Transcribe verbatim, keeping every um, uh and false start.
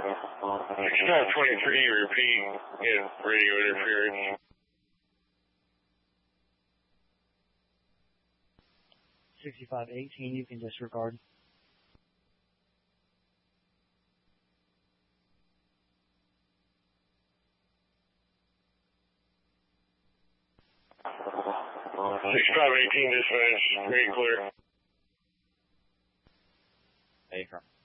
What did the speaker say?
sixty-five twenty-three, repeat, in radio interference. sixty-five eighteen, you can disregard. sixty-five eighteen, dispatch, very clear. Hey,